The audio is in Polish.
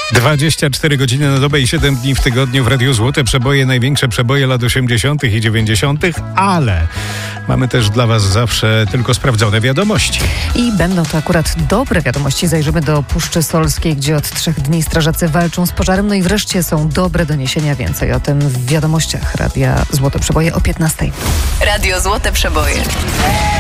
24 godziny na dobę i 7 dni w tygodniu w Radiu Złote Przeboje, największe przeboje lat 80. i 90., ale mamy też dla Was zawsze tylko sprawdzone wiadomości. I będą to akurat dobre wiadomości. Zajrzymy do Puszczy Solskiej, gdzie od 3 dni strażacy walczą z pożarem. No i wreszcie są dobre doniesienia. Więcej o tym w wiadomościach Radia Złote Przeboje o 15:00. Radio Złote Przeboje.